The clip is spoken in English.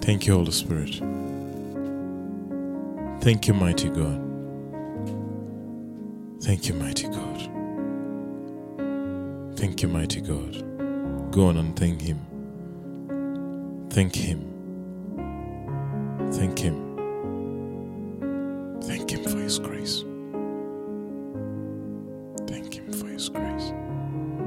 Thank you, Holy Spirit. Thank you, mighty God. Thank you, mighty God. Thank you, mighty God. Go on and thank Him. Thank Him. Thank Him. Thank Him for His grace.